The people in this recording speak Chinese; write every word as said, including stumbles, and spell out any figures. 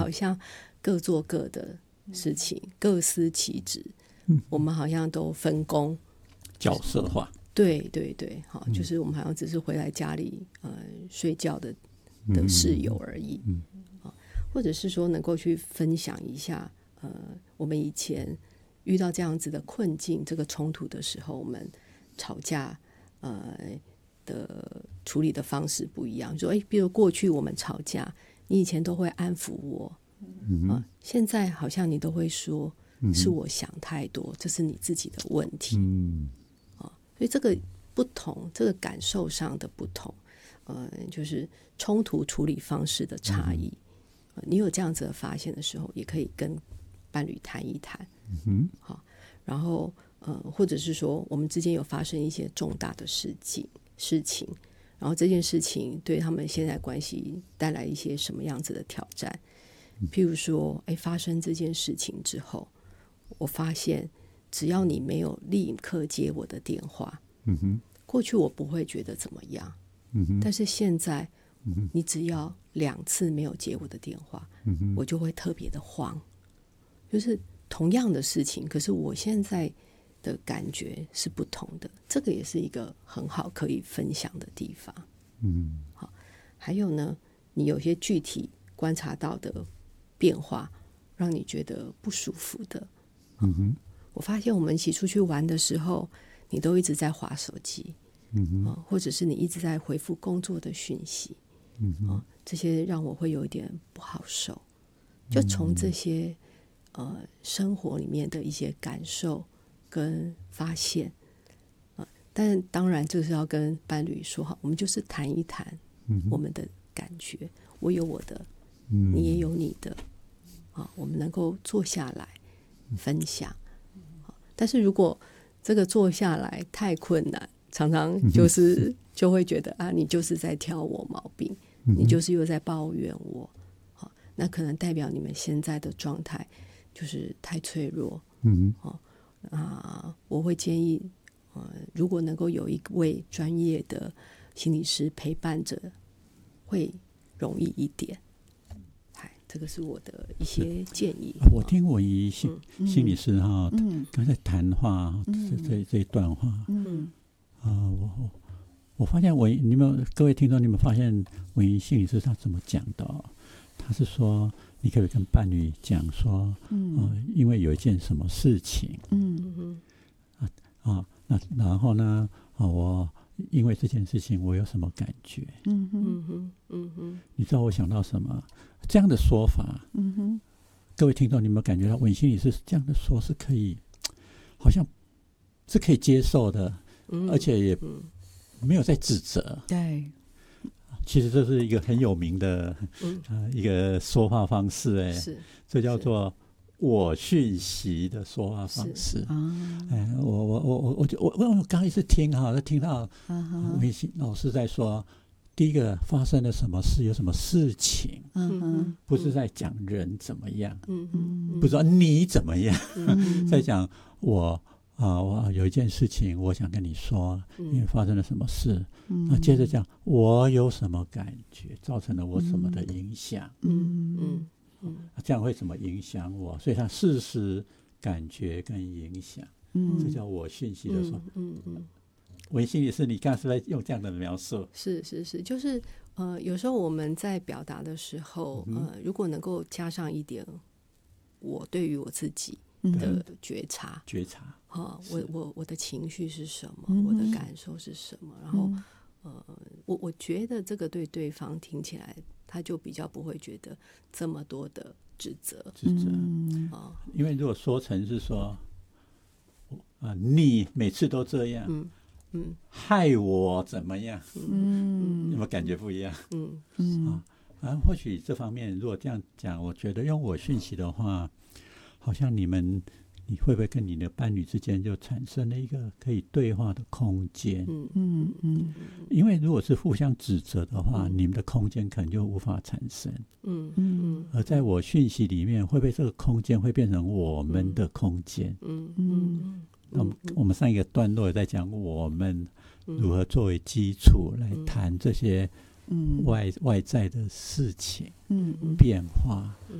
好像各做各的事情，嗯、各司其职、嗯，我们好像都分工角色化。 对对对，好，就是我们好像只是回来家里呃睡觉的的室友而已，嗯嗯、或者是说能够去分享一下，呃，我们以前遇到这样子的困境、这个冲突的时候，我们吵架呃的处理的方式不一样。说，哎，比如过去我们吵架，你以前都会安抚我，嗯、呃，现在好像你都会说是我想太多，这是你自己的问题，嗯。所以这个不同，这个感受上的不同，呃，就是冲突处理方式的差异、呃。你有这样子的发现的时候，也可以跟伴侣谈一谈。嗯，好，然后呃，或者是说我们之间有发生一些重大的事情，事情，然后这件事情对他们现在关系带来一些什么样子的挑战？譬如说，哎，发生这件事情之后，我发现。只要你没有立刻接我的电话、嗯哼，过去我不会觉得怎么样、嗯哼，但是现在、嗯、你只要两次没有接我的电话、嗯哼，我就会特别的慌。就是同样的事情，可是我现在的感觉是不同的，这个也是一个很好可以分享的地方。嗯，好，还有呢，你有些具体观察到的变化，让你觉得不舒服的，嗯哼。我发现我们一起出去玩的时候，你都一直在滑手机、嗯呃，或者是你一直在回复工作的讯息、嗯呃，这些让我会有一点不好受。就从这些、呃、生活里面的一些感受跟发现、呃、但当然就是要跟伴侣说好，我们就是谈一谈我们的感觉，我有我的，你也有你的、呃、我们能够坐下来分享。但是如果这个坐下来太困难，常常就是就会觉得啊，你就是在挑我毛病，你就是又在抱怨我，好，那可能代表你们现在的状态就是太脆弱，嗯，好，啊，我会建议，呃，如果能够有一位专业的心理师陪伴着，会容易一点。这个是我的一些建议。 我听文怡心、嗯、心理师哈，嗯、刚才谈话、嗯、这, 这, 这一段话，嗯啊、呃，我我发现文你们各位听众，你们发现文怡心理师他怎么讲的？他是说，你可以跟伴侣讲说，嗯、呃，因为有一件什么事情，嗯啊啊，那然后呢，啊我。因为这件事情我有什么感觉，嗯哼嗯哼，你知道我想到什么？这样的说法，嗯哼，各位听众，你有没有感觉到文心理是这样的说是可以，好像是可以接受的，嗯、而且也没有在指责， 对， 其实这是一个很有名的、嗯呃、一个说话方式，哎，是，这叫做我讯息的说话方式。啊哎、我我我我我我我刚一次听哈，听到微信老师在说，第一个发生了什么事，有什么事情，嗯、不是在讲人怎么样，嗯、不是说你怎么样，嗯、在讲我啊，我有一件事情我想跟你说，因为发生了什么事，嗯、那接着讲我有什么感觉，造成了我什么的影响，嗯嗯嗯，这样会怎么影响我？所以它事实、感觉跟影响，嗯，这叫我讯息的时候，嗯嗯。嗯文心理师，你刚才是在用这样的描述？ 是是是，就是呃，有时候我们在表达的时候，嗯、呃，如果能够加上一点我对于我自己的觉察， 觉察， 啊、呃，我我我的情绪是什么，嗯、我的感受是什么，然后、嗯、呃，我我觉得这个对对方听起来，他就比较不会觉得这么多的指责， 指责啊、嗯，因为如果说成是说，啊，你每次都这样，嗯。嗯，害我怎么样？嗯，有没有感觉不一样？嗯嗯啊，啊，或许这方面如果这样讲，我觉得用我讯息的话，好像你们你会不会跟你的伴侣之间就产生了一个可以对话的空间？嗯嗯嗯，因为如果是互相指责的话，嗯、你们的空间可能就无法产生。嗯嗯，而在我讯息里面，会不会这个空间会变成我们的空间？嗯嗯。嗯那我们上一个段落也在讲我们如何作为基础来谈这些外外在的事情、变化。